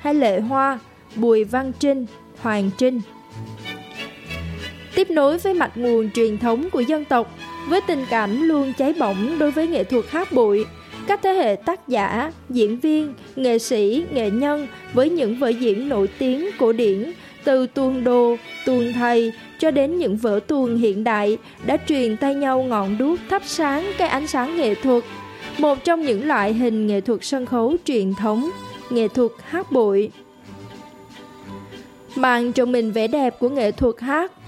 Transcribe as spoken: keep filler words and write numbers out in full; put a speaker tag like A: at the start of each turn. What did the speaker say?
A: hay Lệ Hoa, Bùi Văn Trinh, Hoàng Trinh. Tiếp nối với mạch nguồn truyền thống của dân tộc, với tình cảm luôn cháy bỏng đối với nghệ thuật hát bụi, các thế hệ tác giả, diễn viên, nghệ sĩ, nghệ nhân với những vở diễn nổi tiếng cổ điển, từ tuồng đồ, tuồng thầy cho đến những vở tuồng hiện đại đã truyền tay nhau ngọn đuốc thắp sáng cái ánh sáng nghệ thuật, một trong những loại hình nghệ thuật sân khấu truyền thống, nghệ thuật hát bụi. Mang trong mình vẻ đẹp của nghệ thuật hát